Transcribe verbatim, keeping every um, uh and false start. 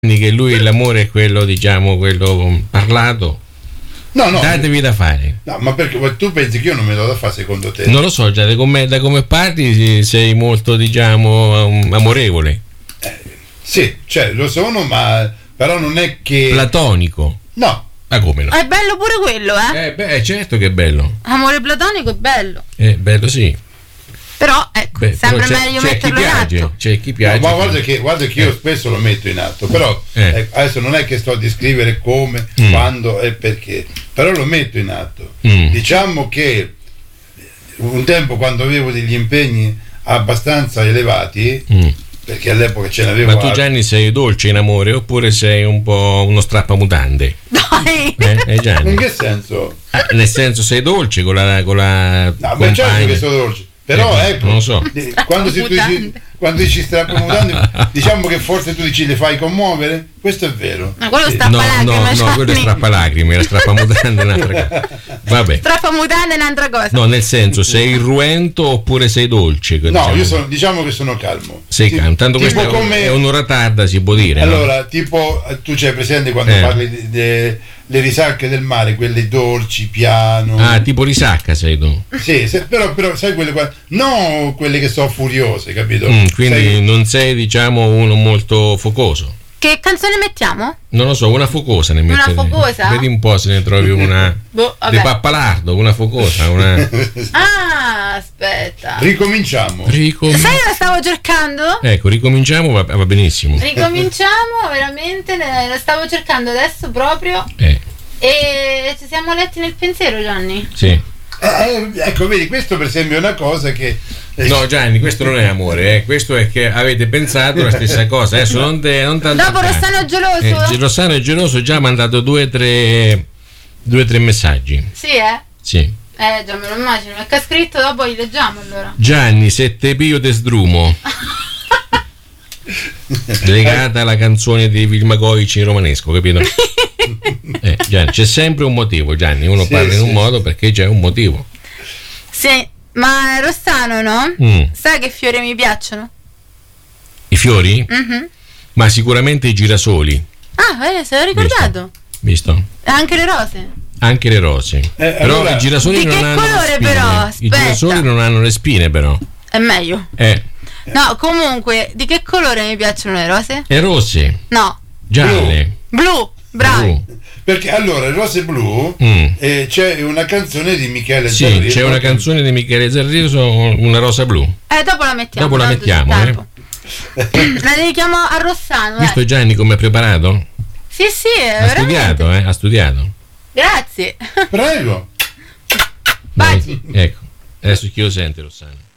che lui l'amore è quello, diciamo, quello parlato. No, no. Datevi da fare. No, ma perché tu pensi che io non me lo do da fare secondo te? Non lo so, già da come, da come parli sei molto, diciamo, amorevole. Eh, sì, cioè lo sono, ma però non è che... Platonico. No. Ma come no? È bello pure quello, eh? Eh beh, certo che è bello. Amore platonico è bello. È bello, sì. Però, ecco, Beh, sempre però c'è, meglio c'è metterlo chi in piace, atto. c'è chi piace. No, ma guarda che, guarda che io eh. spesso lo metto in atto, però Eh. eh, adesso non è che sto a descrivere come, Mm. quando e perché, però lo metto in atto. Mm. Diciamo che un tempo, quando avevo degli impegni abbastanza elevati, Mm. perché all'epoca ce n'avevo Ma tu, altri. Gianni, sei dolce in amore oppure sei un po' uno strappamutande? Dai! Eh, eh, Gianni? In che senso? Ah, nel senso, sei dolce con la, con la No, ma compagna? certo che sono dolce. Però Eh, ecco, non lo so. eh, quando, si, tu dici, Strappamutande. quando dici strappamutande, diciamo che forse tu dici le fai commuovere, questo è vero. Ma quello Sì. sta- No, Strappalacrime, no, no, Gianni. quello è strappalacrime, la strappamutande è un'altra cosa. Vabbè. Strappamutande è un'altra cosa. No, nel senso, sei irruento oppure sei dolce? No, diciamo. io sono, diciamo che sono calmo. Sei Ti- calmo, tanto tipo questa è- come- è un'ora tarda, si può dire. no? Allora, tipo, eh, tu c'hai presente quando Eh. parli di- de- le risacche del mare, quelle dolci, piano. Ah, tipo risacca sei tu. Sì, se- però, però sai quelle qua, no quelle che sono furiose, capito? Mm, quindi Sai- non sei, diciamo, uno molto focoso. Che canzone mettiamo? Non lo so, una focosa ne Una metti. focosa? Vedi un po' se ne trovi una Boh, di vabbè. pappalardo, una focosa, una Ah, aspetta. Ricominciamo. Ricom- Sai cosa stavo cercando? Ecco, ricominciamo, va, va benissimo. Ricominciamo, veramente, ne- la stavo cercando adesso proprio. Eh, E ci siamo letti nel pensiero, Gianni. sì. Eh, ecco, vedi, questo per esempio è una cosa che... eh, No, Gianni, questo non è amore, eh. Questo è che avete pensato la stessa cosa. Adesso non, te, non tanto. Dopo Rossano geloso? Eh, Rossano è geloso, già ha mandato due o tre, due, tre messaggi. Sì, eh? Sì. Eh, già me lo immagino. Perché ha scritto, dopo li leggiamo allora. Gianni, se te pio te sdrumo. Legata alla canzone di Vilma Goici in romanesco, capito? Eh, Gianni, c'è sempre un motivo, Gianni. Uno Sì, parla in un sì, modo perché c'è un motivo. Sì, ma Rossano, no? Mm. Sai che fiori mi piacciono? I fiori? Mhm. Ma sicuramente i girasoli. Ah, eh, se l'ho ricordato. Visto? Anche le rose. Anche le rose. Eh, però allora- i girasoli Di non che hanno le colore spine. però? I Aspetta. girasoli non hanno le spine però. È meglio. Eh, No, comunque, di che colore mi piacciono le rose? e rosse, No, gialle. blu, bravi. blu. Perché allora, il Rose Blu, Mm. eh, c'è una canzone di Michele Sì, Zarrillo c'è una che- canzone di Michele Zarrillo, Una rosa blu. Eh, dopo la mettiamo. Dopo la tanto mettiamo, c'è eh. tempo. La dedichiamo a Rossano, Visto eh. Gianni come è preparato? Sì, sì, è Ha veramente. studiato, eh? Ha studiato. Grazie. Prego. Baci. Ecco, adesso chi lo sente, Rossano?